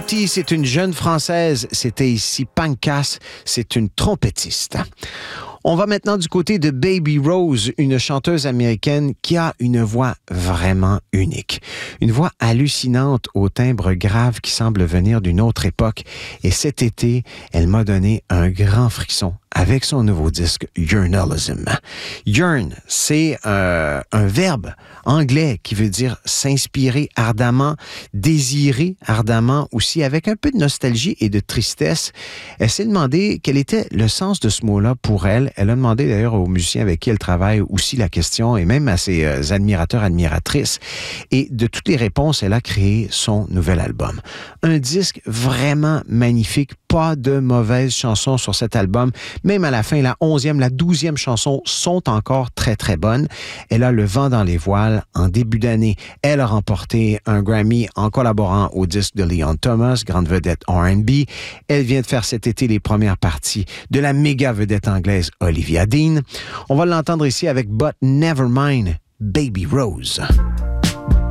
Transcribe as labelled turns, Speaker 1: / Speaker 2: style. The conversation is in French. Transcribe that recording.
Speaker 1: Fouti, c'est une jeune Française. C'était ici Pancas, c'est une trompettiste. On va maintenant du côté de Baby Rose, une chanteuse américaine qui a une voix vraiment unique. Une voix hallucinante au timbre grave qui semble venir d'une autre époque. Et cet été, elle m'a donné un grand frisson avec son nouveau disque Yearnalism. Yearn, c'est un verbe anglais qui veut dire s'inspirer ardemment, désirer ardemment, aussi avec un peu de nostalgie et de tristesse. Elle s'est demandé quel était le sens de ce mot-là pour elle. Elle a demandé d'ailleurs aux musiciens avec qui elle travaille aussi la question et même à ses admirateurs, admiratrices. Et de toutes les réponses, elle a créé son nouvel album. Un disque vraiment magnifique, pas de mauvaises chansons sur cet album. Même à la fin, la 11e, la 12e chanson sont encore très, très bonnes. Elle a le vent dans les voiles en début d'année. Elle a remporté un Grammy en collaborant au disque de Leon Thomas, grande vedette R&B. Elle vient de faire cet été les premières parties de la méga vedette anglaise Olivia Dean. On va l'entendre ici avec But Nevermind, Baby Rose.